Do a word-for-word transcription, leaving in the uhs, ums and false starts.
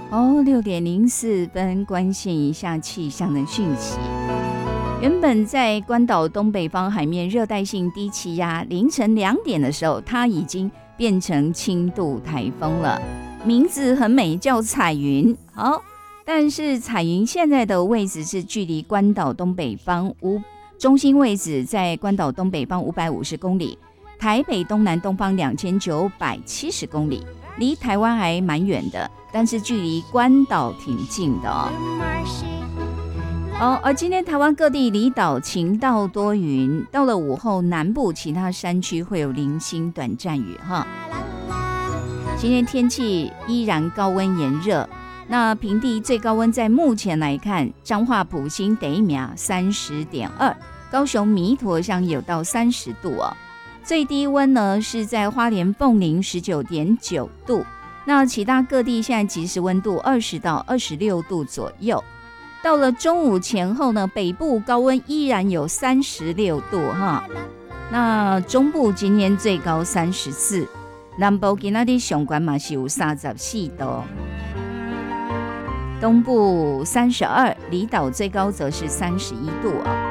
哦，六点零四分，关心一下气象的讯息。原本在关岛东北方海面热带性低气压，凌晨两点的时候，它已经变成轻度台风了，名字很美，叫彩云。好，但是彩云现在的位置是距离关岛东北方五中心位置在关岛东北方五百五十公里，台北东南东方两千九百七十公里，离台湾还蛮远的，但是距离关岛挺近的哦。哦，而今天台湾各地离岛晴到多云，到了午后南部其他山区会有零星短暂雨哈。今天天气依然高温炎热，那平地最高温在目前来看，彰化埔心得苗三十点二，高雄弥陀乡有到三十度哦。最低温呢是在花莲凤林十九点九度，那其他各地现在即时温度二十到二十六度左右。到了中午前后呢，北部高温依然有三十六度哈，那中部今天最高三十四，南部今天的上关嘛是有三十四度，东部三十二，离岛最高则是三十一度啊。